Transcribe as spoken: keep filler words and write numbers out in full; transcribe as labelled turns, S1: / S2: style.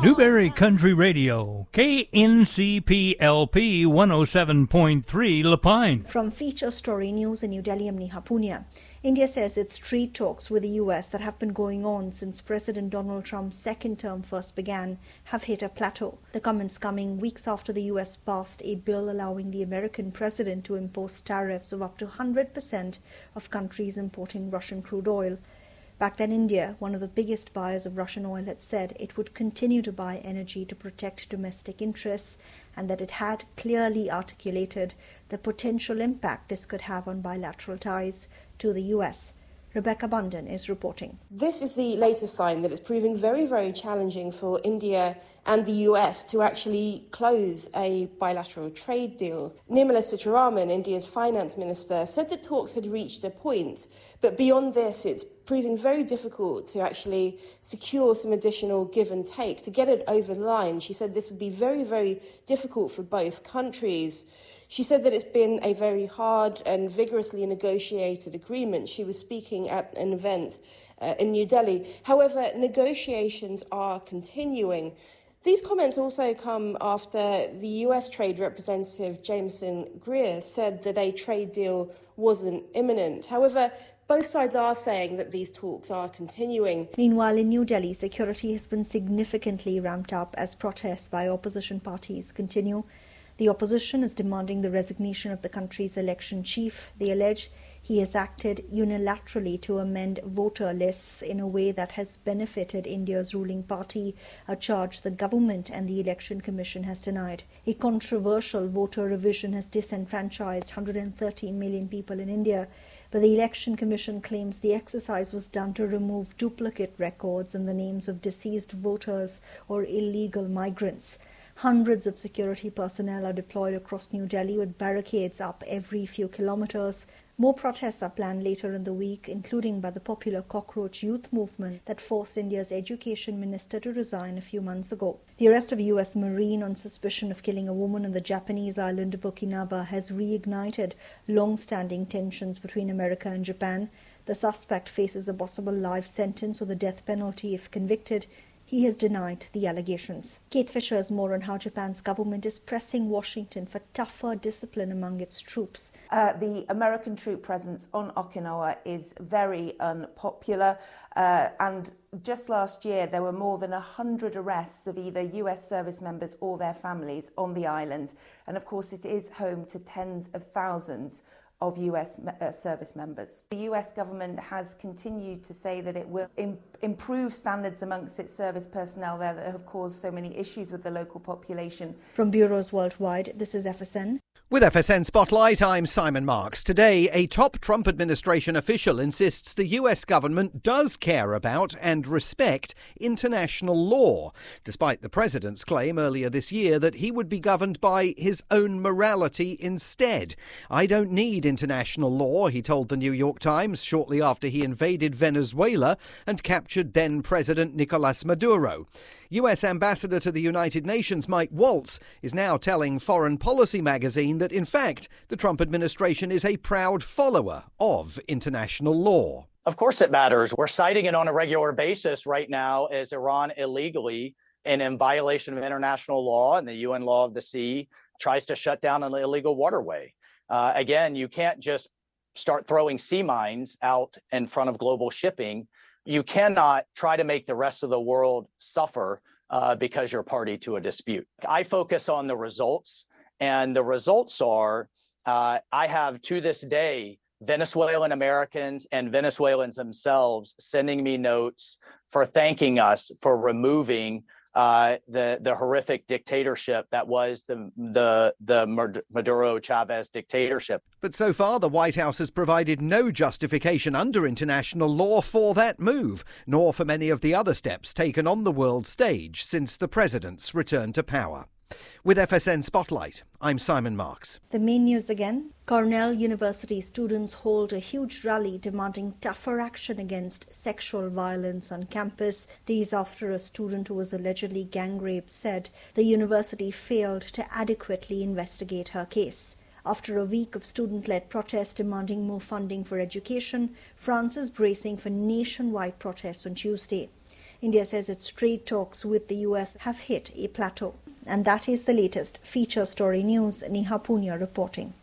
S1: Newberry Country Radio, K N C P L P one oh seven point three La Pine.
S2: From Feature Story News in New Delhi, I'm Neha Punia. India says its trade talks with the U S that have been going on since President Donald Trump's second term first began have hit a plateau. The comments coming weeks after the U S passed a bill allowing the American president to impose tariffs of up to one hundred percent of countries importing Russian crude oil. Back then, India, one of the biggest buyers of Russian oil, had said it would continue to buy energy to protect domestic interests and that it had clearly articulated the potential impact this could have on bilateral ties to the U S. Rebecca Bundan is reporting.
S3: This is the latest sign that it's proving very, very challenging for India and the U S to actually close a bilateral trade deal. Nirmala Sitharaman, India's finance minister, said that talks had reached a point, but beyond this, it's proving very difficult to actually secure some additional give and take. To get it over the line, she said this would be very, very difficult for both countries. She said that it's been a very hard and vigorously negotiated agreement. She was speaking at an event uh, in New Delhi. However, negotiations are continuing. These comments also come after the U S Trade Representative Jameson Greer said that a trade deal wasn't imminent. However, both sides are saying that these talks are continuing.
S2: Meanwhile, in New Delhi, security has been significantly ramped up as protests by opposition parties continue. The opposition is demanding the resignation of the country's election chief. They allege he has acted unilaterally to amend voter lists in a way that has benefited India's ruling party, a charge the government and the Election Commission has denied. A controversial voter revision has disenfranchised one hundred thirty million people in India, but the Election Commission claims the exercise was done to remove duplicate records and the names of deceased voters or illegal migrants. Hundreds of security personnel are deployed across New Delhi with barricades up every few kilometers. More protests are planned later in the week, including by the popular cockroach youth movement that forced India's education minister to resign a few months ago. The arrest of a U S Marine on suspicion of killing a woman on the Japanese island of Okinawa has reignited long-standing tensions between America and Japan. The suspect faces a possible life sentence or the death penalty if convicted. He has denied the allegations. Kate Fisher has more on how Japan's government is pressing Washington for tougher discipline among its troops.
S4: Uh, the American troop presence on Okinawa is very unpopular, uh, and just last year there were more than one hundred arrests of either U S service members or their families on the island. And of course it is home to tens of thousands of U S uh, service members. The U S government has continued to say that it will im- improve standards amongst its service personnel there that have caused so many issues with the local population.
S2: From bureaus worldwide, this is F S N.
S5: With F S N Spotlight, I'm Simon Marks. Today, a top Trump administration official insists the U S government does care about and respect international law, despite the president's claim earlier this year that he would be governed by his own morality instead. I don't need international law, he told the New York Times shortly after he invaded Venezuela and captured then-President Nicolas Maduro. U S Ambassador to the United Nations Mike Waltz is now telling Foreign Policy magazine that, in fact, the Trump administration is a proud follower of international law.
S6: Of course it matters. We're citing it on a regular basis right now as Iran illegally and in violation of international law and the U N law of the sea tries to shut down an illegal waterway. Uh, again, you can't just start throwing sea mines out in front of global shipping. You cannot try to make the rest of the world suffer uh, because you're party to a dispute. I focus on the results, and the results are uh, I have to this day Venezuelan Americans and Venezuelans themselves sending me notes for thanking us for removing Uh, the the horrific dictatorship that was the the the Maduro Chavez dictatorship.
S5: But so far, the White House has provided no justification under international law for that move, nor for many of the other steps taken on the world stage since the president's return to power. With F S N Spotlight, I'm Simon Marks.
S2: The main news again. Cornell University students hold a huge rally demanding tougher action against sexual violence on campus days after a student who was allegedly gang raped said the university failed to adequately investigate her case. After a week of student-led protests demanding more funding for education, France is bracing for nationwide protests on Tuesday. India says its trade talks with the U S have hit a plateau. And that is the latest. Feature Story News, Neha Punya reporting.